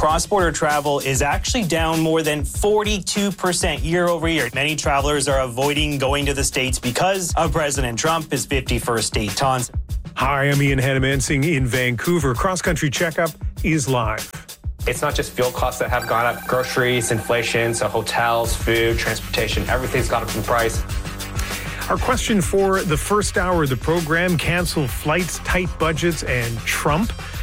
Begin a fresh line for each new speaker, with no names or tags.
cross-border travel is actually down more than 42% year over year. Many travelers are avoiding going to the States because of President Trump, his 51st state taunts.
Hi, I'm Ian Hannamansing in Vancouver. Cross Country Checkup is live.
It's not just fuel costs that have gone up, groceries, inflation, so hotels, food, transportation, everything's gone up in price.
Our question for the first hour of the program: cancel flights, tight budgets, and Trump.